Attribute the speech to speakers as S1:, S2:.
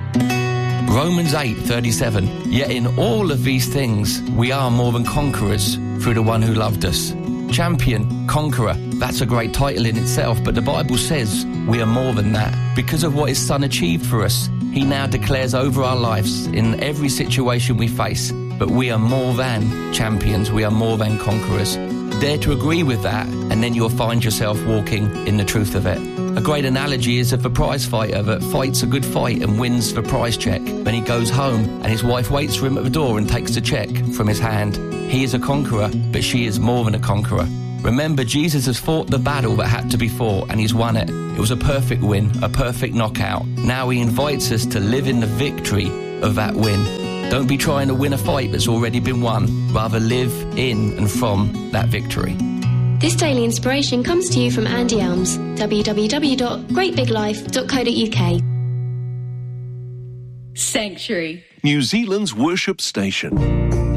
S1: Romans 8:37. Yet in all of these things we are more than conquerors through the one who loved us. Champion, conqueror, that's a great title in itself, but the Bible says we are more than that. Because of what his son achieved for us, he now declares over our lives in every situation we face, but we are more than champions, we are more than conquerors. Dare to agree with that, and then you'll find yourself walking in the truth of it. A great analogy is of a prize fighter that fights a good fight and wins the prize check. Then he goes home and his wife waits for him at the door and takes the check from his hand. He is a conqueror, but she is more than a conqueror. Remember, Jesus has fought the battle that had to be fought, and he's won it. It was a perfect win, a perfect knockout. Now he invites us to live in the victory of that win. Don't be trying to win a fight that's already been won. Rather live in and from that victory.
S2: This daily inspiration comes to you from Andy Elms, www.greatbiglife.co.uk.
S3: Sanctuary,
S4: New Zealand's worship station.